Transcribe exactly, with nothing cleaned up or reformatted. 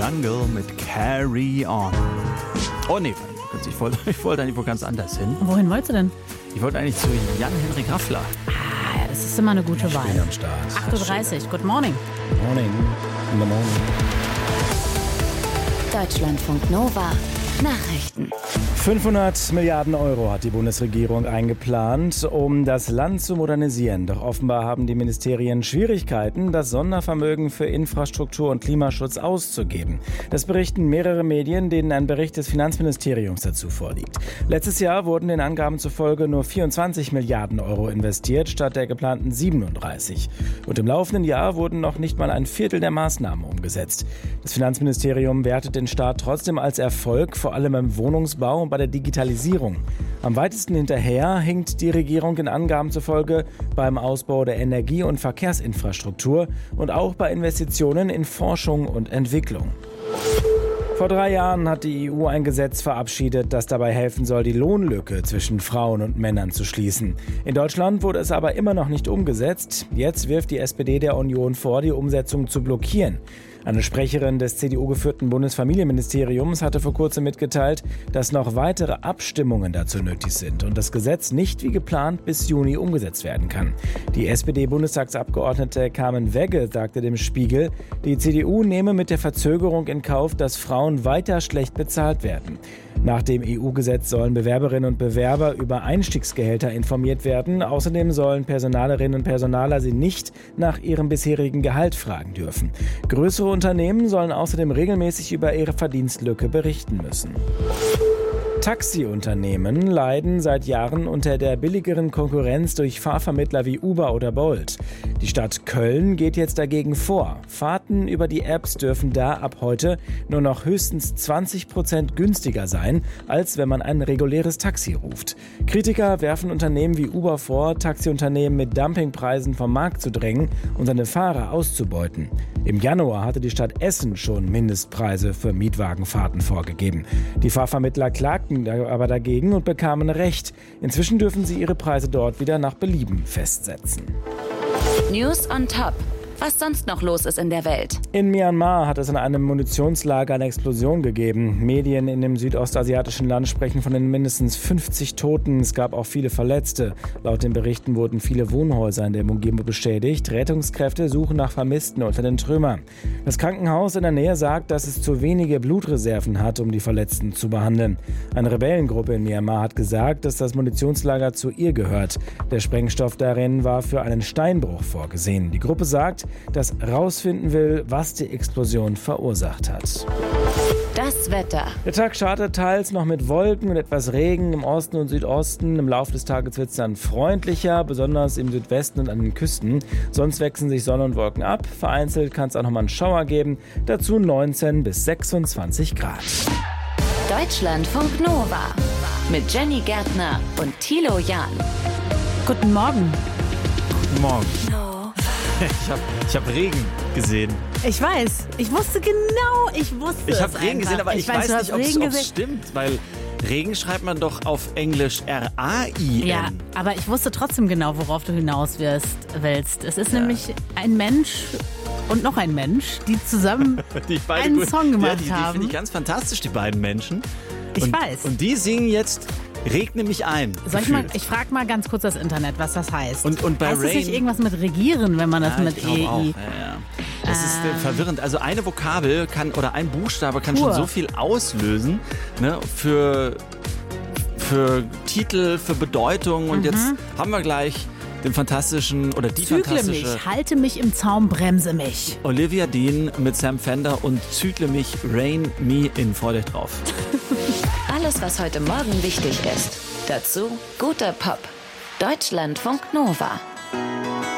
Jungle mit Carry On. Oh nee, ich wollte, ich wollte eigentlich wo ganz anders hin. Wohin wolltest du denn? Ich wollte eigentlich zu Jan-Henrik Raffler. Ah, das ist immer eine gute Wahl. Am Start. acht Uhr dreißig, good morning. Morning. In the morning. Deutschlandfunk Nova. Nachrichten. fünfhundert Milliarden Euro hat die Bundesregierung eingeplant, um das Land zu modernisieren. Doch offenbar haben die Ministerien Schwierigkeiten, das Sondervermögen für Infrastruktur und Klimaschutz auszugeben. Das berichten mehrere Medien, denen ein Bericht des Finanzministeriums dazu vorliegt. Letztes Jahr wurden den Angaben zufolge nur vierundzwanzig Milliarden Euro investiert, statt der geplanten siebenunddreißig. Und im laufenden Jahr wurden noch nicht mal ein Viertel der Maßnahmen umgesetzt. Das Finanzministerium wertet den Staat trotzdem als Erfolg, vor allem im Wohnungsbau und bei der Digitalisierung. Am weitesten hinterher hinkt die Regierung in Angaben zufolge beim Ausbau der Energie- und Verkehrsinfrastruktur und auch bei Investitionen in Forschung und Entwicklung. Vor drei Jahren hat die E U ein Gesetz verabschiedet, das dabei helfen soll, die Lohnlücke zwischen Frauen und Männern zu schließen. In Deutschland wurde es aber immer noch nicht umgesetzt. Jetzt wirft die S P D der Union vor, die Umsetzung zu blockieren. Eine Sprecherin des C D U-geführten Bundesfamilienministeriums hatte vor kurzem mitgeteilt, dass noch weitere Abstimmungen dazu nötig sind und das Gesetz nicht wie geplant bis Juni umgesetzt werden kann. Die S P D-Bundestagsabgeordnete Carmen Wegge sagte dem Spiegel, die C D U nehme mit der Verzögerung in Kauf, dass Frauen weiter schlecht bezahlt werden. Nach dem E U-Gesetz sollen Bewerberinnen und Bewerber über Einstiegsgehälter informiert werden. Außerdem sollen Personalerinnen und Personaler sie nicht nach ihrem bisherigen Gehalt fragen dürfen. Größere Unternehmen sollen außerdem regelmäßig über ihre Verdienstlücke berichten müssen. Taxiunternehmen leiden seit Jahren unter der billigeren Konkurrenz durch Fahrvermittler wie Uber oder Bolt. Die Stadt Köln geht jetzt dagegen vor. Fahrten über die Apps dürfen da ab heute nur noch höchstens zwanzig Prozent günstiger sein, als wenn man ein reguläres Taxi ruft. Kritiker werfen Unternehmen wie Uber vor, Taxiunternehmen mit Dumpingpreisen vom Markt zu drängen und seine Fahrer auszubeuten. Im Januar hatte die Stadt Essen schon Mindestpreise für Mietwagenfahrten vorgegeben. Die Fahrvermittler klagten aber dagegen und bekamen Recht. Inzwischen dürfen sie ihre Preise dort wieder nach Belieben festsetzen. News on Top. Was sonst noch los ist in der Welt. In Myanmar hat es in einem Munitionslager eine Explosion gegeben. Medien in dem südostasiatischen Land sprechen von den mindestens fünfzig Toten. Es gab auch viele Verletzte. Laut den Berichten wurden viele Wohnhäuser in der Umgebung beschädigt. Rettungskräfte suchen nach Vermissten unter den Trümmern. Das Krankenhaus in der Nähe sagt, dass es zu wenige Blutreserven hat, um die Verletzten zu behandeln. Eine Rebellengruppe in Myanmar hat gesagt, dass das Munitionslager zu ihr gehört. Der Sprengstoff darin war für einen Steinbruch vorgesehen. Die Gruppe sagt, das rausfinden will, was die Explosion verursacht hat. Das Wetter. Der Tag startet teils noch mit Wolken und etwas Regen im Osten und Südosten. Im Laufe des Tages wird es dann freundlicher, besonders im Südwesten und an den Küsten. Sonst wechseln sich Sonne und Wolken ab. Vereinzelt kann es auch noch mal einen Schauer geben. Dazu neunzehn bis sechsundzwanzig Grad. Deutschlandfunk Nova. Mit Jenny Gärtner und Thilo Jahn. Guten Morgen. Guten Morgen. Ich habe ich hab Regen gesehen. Ich weiß, ich wusste genau, ich wusste Ich es habe Regen einfach. gesehen, aber ich, ich weiß, weiß nicht, ob es gesehen. stimmt, weil Regen schreibt man doch auf Englisch R A I N. Ja, aber ich wusste trotzdem genau, worauf du hinaus wirst, willst. Es ist Ja. nämlich ein Mensch und noch ein Mensch, die zusammen die beide einen gut, Song gemacht ja, die, die haben. finde ich ganz fantastisch, die beiden Menschen. Ich und, weiß. Und die singen jetzt Regne mich ein. Soll ich mal, gefühlt. ich frage mal ganz kurz das Internet, was das heißt. Und, und bei heißt es Rain, nicht irgendwas mit regieren, wenn man das ja, mit ich glaub E auch. I? Ja, ja. Das ist äh, Ähm. verwirrend. Also eine Vokabel kann oder ein Buchstabe kann Pur. schon so viel auslösen, ne, für, für Titel, für Bedeutung. Und Mhm. jetzt haben wir gleich den fantastischen oder die Zügle fantastische mich, halte mich im Zaum, bremse mich. Olivia Dean mit Sam Fender und Zügle mich, Rain Me in. Freu dich drauf. Alles, was heute Morgen wichtig ist. Dazu guter Pop. Deutschlandfunk Nova.